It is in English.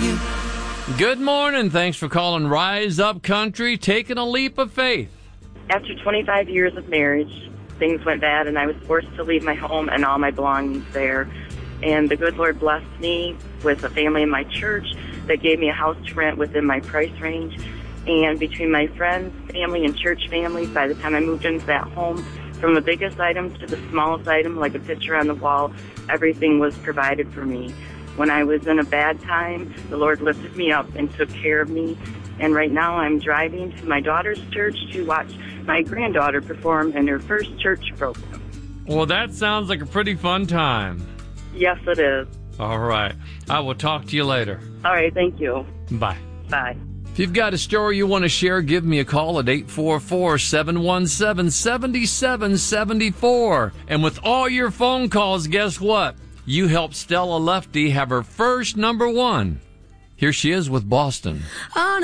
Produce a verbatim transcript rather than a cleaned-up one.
you. Good morning. Thanks for calling Rise Up Country, taking a leap of faith. After twenty-five years of marriage, things went bad, and I was forced to leave my home and all my belongings there. And the good Lord blessed me with a family in my church that gave me a house to rent within my price range. And between my friends, family, and church families, by the time I moved into that home, from the biggest item to the smallest item, like a picture on the wall, everything was provided for me. When I was in a bad time, the Lord lifted me up and took care of me. And right now I'm driving to my daughter's church to watch my granddaughter perform in her first church program. Well, that sounds like a pretty fun time. Yes, it is. All right. I will talk to you later. All right, thank you. Bye. Bye. If you've got a story you want to share, give me a call at eight four four, seven one seven, seven seven seven four. And with all your phone calls, guess what? You helped Stella Lefty have her first number one. Here she is with Boston.